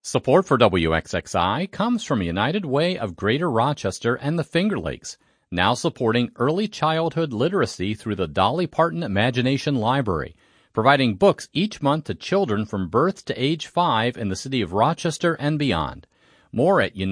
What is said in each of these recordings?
Support for WXXI comes from United Way of Greater Rochester and the Finger Lakes, now supporting early childhood literacy through the Dolly Parton Imagination Library, providing books each month to children from birth to age 5 in the city of Rochester and beyond. More at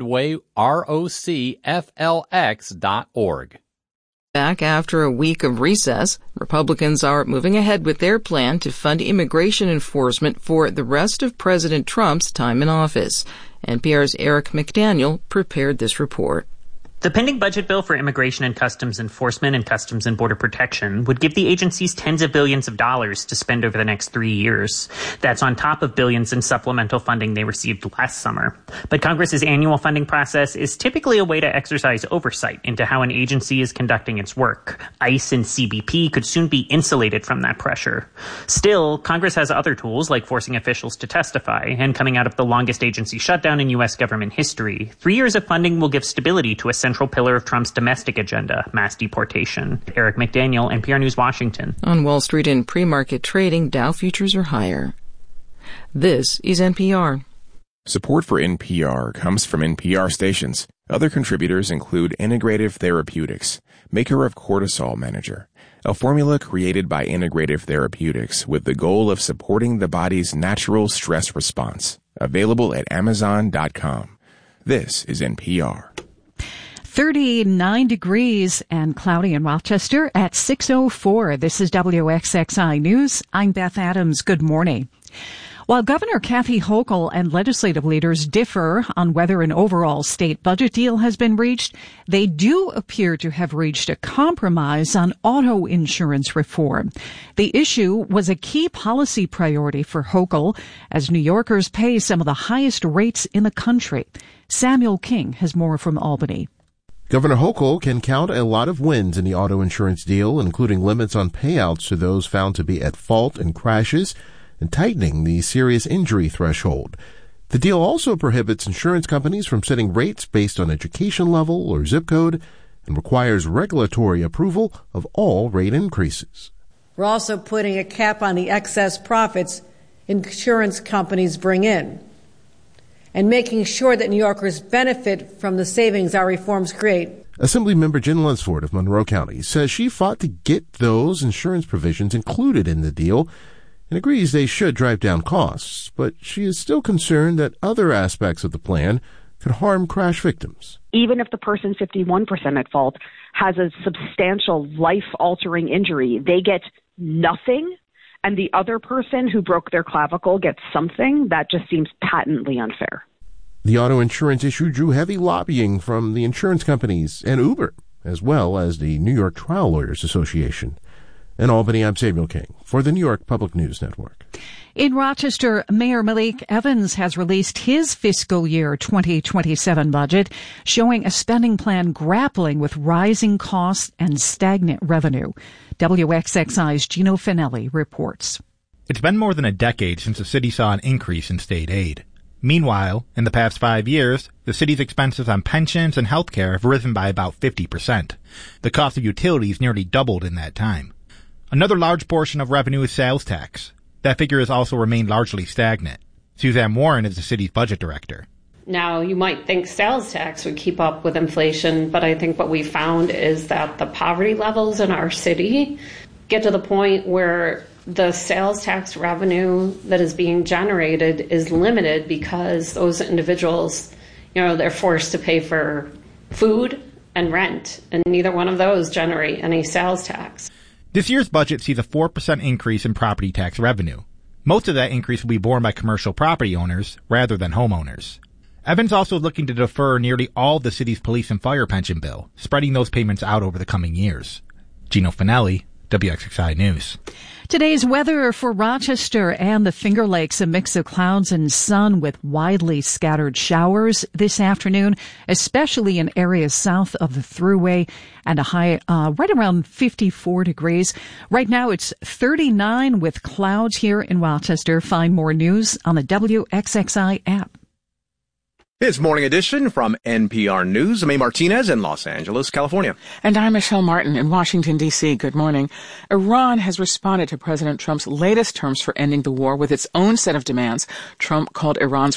UnitedWayROCFLX.org. Back after a week of recess, Republicans are moving ahead with their plan to fund immigration enforcement for the rest of President Trump's time in office. NPR's Eric McDaniel prepared this report. The pending budget bill for immigration and customs enforcement and customs and border protection would give the agencies tens of billions of dollars to spend over the next 3 years. That's on top of billions in supplemental funding they received last summer. But Congress's annual funding process is typically a way to exercise oversight into how an agency is conducting its work. ICE and CBP could soon be insulated from that pressure. Still, Congress has other tools like forcing officials to testify, and coming out of the longest agency shutdown in U.S. government history, 3 years of funding will give stability to a central pillar of Trump's domestic agenda, mass deportation. Eric McDaniel, NPR News, Washington. On Wall Street in pre-market trading, Dow futures are higher. This is NPR. Support for NPR comes from NPR stations. Other contributors include Integrative Therapeutics, maker of Cortisol Manager, a formula created by Integrative Therapeutics with the goal of supporting the body's natural stress response. Available at Amazon.com. This is NPR. 39 degrees and cloudy in Rochester at 6:04. This is WXXI News. I'm Beth Adams. Good morning. While Governor Kathy Hochul and legislative leaders differ on whether an overall state budget deal has been reached, they do appear to have reached a compromise on auto insurance reform. The issue was a key policy priority for Hochul as New Yorkers pay some of the highest rates in the country. Samuel King has more from Albany. Governor Hochul can count a lot of wins in the auto insurance deal, including limits on payouts to those found to be at fault in crashes and tightening the serious injury threshold. The deal also prohibits insurance companies from setting rates based on education level or zip code and requires regulatory approval of all rate increases. We're also putting a cap on the excess profits insurance companies bring in, and making sure that New Yorkers benefit from the savings our reforms create. Assemblymember Jen Lunsford of Monroe County says she fought to get those insurance provisions included in the deal and agrees they should drive down costs, but she is still concerned that other aspects of the plan could harm crash victims. Even if the person 51% at fault has a substantial life-altering injury, they get nothing, and the other person who broke their clavicle gets something. That just seems patently unfair. The auto insurance issue drew heavy lobbying from the insurance companies and Uber, as well as the New York Trial Lawyers Association. In Albany, I'm Samuel King for the New York Public News Network. In Rochester, Mayor Malik Evans has released his fiscal year 2027 budget, showing a spending plan grappling with rising costs and stagnant revenue. WXXI's Gino Finelli reports. It's been more than a decade since the city saw an increase in state aid. Meanwhile, in the past 5 years, the city's expenses on pensions and health care have risen by about 50%. The cost of utilities nearly doubled in that time. Another large portion of revenue is sales tax. That figure has also remained largely stagnant. Suzanne Warren is the city's budget director. Now, you might think sales tax would keep up with inflation, but I think what we found is that the poverty levels in our city get to the point where the sales tax revenue that is being generated is limited because those individuals, they're forced to pay for food and rent, and neither one of those generate any sales tax. This year's budget sees a 4% increase in property tax revenue. Most of that increase will be borne by commercial property owners rather than homeowners. Evans also is looking to defer nearly all of the city's police and fire pension bill, spreading those payments out over the coming years. Gino Finelli, WXXI News. Today's weather for Rochester and the Finger Lakes, a mix of clouds and sun with widely scattered showers this afternoon, especially in areas south of the Thruway, and a high right around 54 degrees. Right now it's 39 with clouds here in Rochester. Find more news on the WXXI app. It's Morning Edition from NPR News. I'm A. Martinez in Los Angeles, California. And I'm Michelle Martin in Washington, D.C. Good morning. Iran has responded to President Trump's latest terms for ending the war with its own set of demands. Trump called Iran's